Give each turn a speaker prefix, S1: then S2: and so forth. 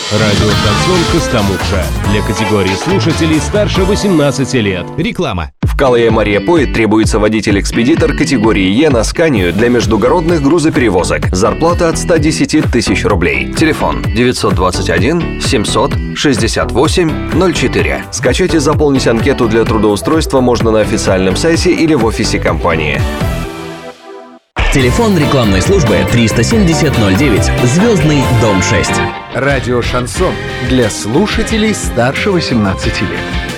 S1: Радио «Шансон Костомукша». Для категории слушателей старше 18 лет.
S2: Реклама.
S3: В Калая-Мария-Поэт требуется водитель-экспедитор категории Е на Сканию для междугородных грузоперевозок. Зарплата от 110 тысяч рублей. Телефон 921 700 68 04. Скачать и заполнить анкету для трудоустройства можно на официальном сайте или в офисе компании.
S2: Телефон рекламной службы 370-09, Звездный, дом 6.
S4: Радио «Шансон» для слушателей старше 18 лет.